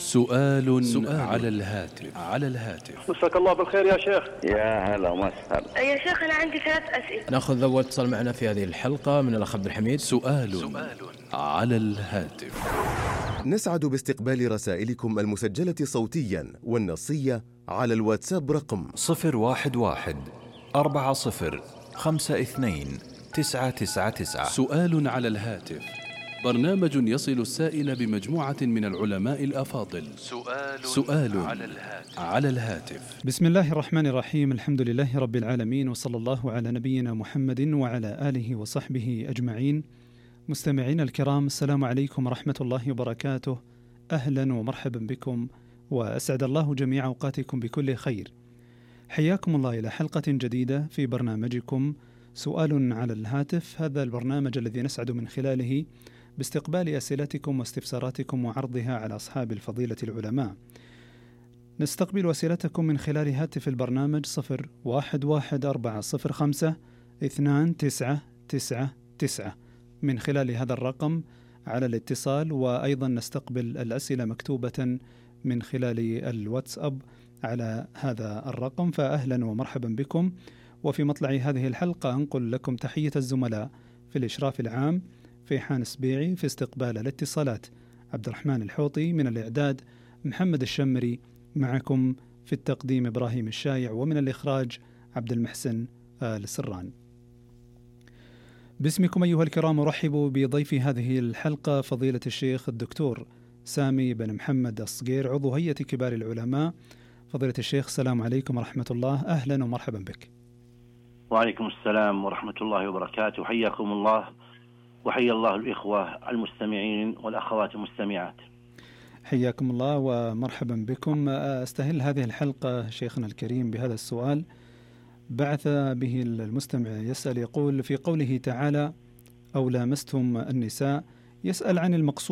سؤال على الهاتف. مساك الله بالخير يا شيخ. يا هلا وسهلا. يا شيخ أنا عندي 3 أسئلة. نأخذ أول اتصال معنا في هذه الحلقة من الأخ عبد الحميد. سؤال على الهاتف. نسعد باستقبال رسائلكم المسجلة صوتيا والنصية على الواتساب رقم 011-4052-999. سؤال على الهاتف، برنامج يصل السائل بمجموعة من العلماء الأفاضل. سؤال على الهاتف. بسم الله الرحمن الرحيم، الحمد لله رب العالمين، وصلى الله على نبينا محمد وعلى آله وصحبه أجمعين. مستمعين الكرام، السلام عليكم ورحمة الله وبركاته. أهلا ومرحبا بكم، وأسعد الله جميع أوقاتكم بكل خير. حياكم الله إلى حلقة جديدة في برنامجكم سؤال على الهاتف، هذا البرنامج الذي نسعد من خلاله باستقبال أسئلتكم واستفساراتكم وعرضها على أصحاب الفضيلة العلماء. نستقبل أسئلتكم من خلال هاتف البرنامج 0114052999 من خلال هذا الرقم على الاتصال، وأيضا نستقبل الأسئلة مكتوبة من خلال الواتساب على هذا الرقم. فأهلا ومرحبا بكم. وفي مطلع هذه الحلقة أنقل لكم تحية الزملاء في الإشراف العام فيحان سبيعي، في استقبال الاتصالات عبد الرحمن الحوطي، من الإعداد محمد الشمري، معكم في التقديم إبراهيم الشايع، ومن الإخراج عبد المحسن السران. باسمكم أيها الكرام أرحب بضيف هذه الحلقة فضيلة الشيخ الدكتور سامي بن محمد الصقير، عضو هيئة كبار العلماء. فضيلة الشيخ السلام عليكم ورحمة الله، أهلا ومرحبا بك. وعليكم السلام ورحمة الله وبركاته، حياكم الله وحيا الله الإخوة المستمعين والأخوات المستمعات. حياكم الله ومرحبا بكم. أستهل هذه الحلقة شيخنا الكريم بهذا السؤال بعث به المستمع يسأل، يقول في قوله تعالى أو لامستم النساء، يسأل عن المقصود